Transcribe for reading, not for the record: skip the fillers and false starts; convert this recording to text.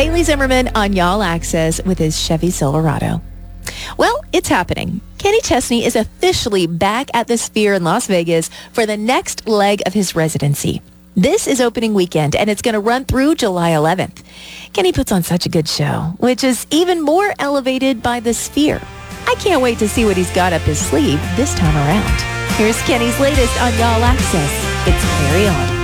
Bailey Zimmerman on Y'all Access with his Chevy Silverado. Well, it's happening. Kenny Chesney is officially back at the Sphere in Las Vegas for the next leg of his residency. This is opening weekend, and it's going to run through July 11th. Kenny puts on such a good show, which is even more elevated by the Sphere. I can't wait to see what he's got up his sleeve this time around. Here's Kenny's latest on Y'all Access. It's Carry On.